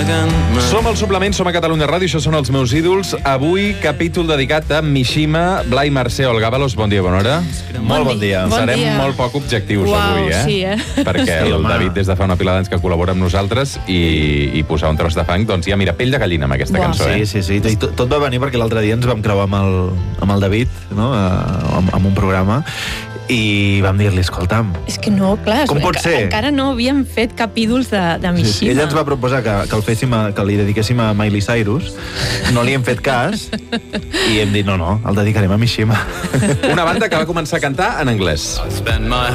Som al Suplement, som a Catalunya Ràdio, això són els meus ídols. Avui, capítol dedicat a Mishima, Blai Mercè, Olga Balos. Bon dia, bona hora. Molt bon dia. Serem molt poc objectius avui, sí, Perquè el David, des de fa una pila d'anys que col·labora amb nosaltres i posar un tros de fang, doncs ja, mira, pell de gallina amb aquesta cançó, Sí. I tot va venir perquè l'altre dia ens vam creuar amb el David, no?, amb un programa, i vam dir-li, escolta'm... És que no, clar, com pot ser? Encara no havíem fet cap ídols de Mishima. Sí. Ella ens va proposar que li dediquéssim a Miley Cyrus, no li hem fet cas, i hem dit, no, el dedicarem a Mishima. Una banda que va començar a cantar en anglès.